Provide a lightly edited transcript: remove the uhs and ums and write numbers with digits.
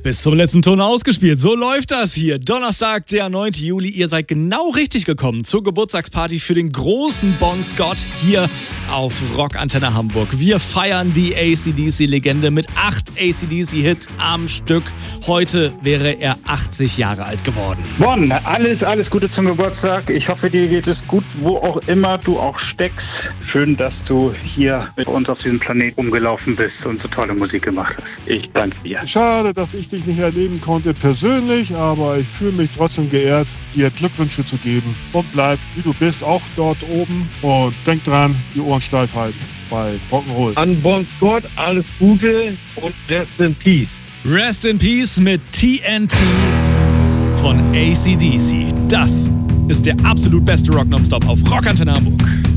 Bis zum letzten Ton ausgespielt. So läuft das hier. Donnerstag, der 9. Juli. Ihr seid genau richtig gekommen zur Geburtstagsparty für den großen Bon Scott hier auf Rockantenne Hamburg. Wir feiern die AC/DC-Legende mit 8 AC/DC-Hits am Stück. Heute wäre er 80 Jahre alt geworden. Bon, alles Gute zum Geburtstag. Ich hoffe, dir geht es gut, wo auch immer du auch steckst. Schön, dass du hier mit uns auf diesem Planeten rumgelaufen bist und so tolle Musik gemacht hast. Ich danke dir. Schade, dass ich dich nicht erleben konnte persönlich, aber ich fühle mich trotzdem geehrt, dir Glückwünsche zu geben. Und bleib, wie du bist, auch dort oben. Und denk dran, die Ohren steif halten bei Rock'n'Roll. An Bon Scott alles Gute und Rest in Peace. Rest in Peace mit TNT von AC/DC. Das ist der absolut beste Rock nonstop auf Rockantenne Hamburg.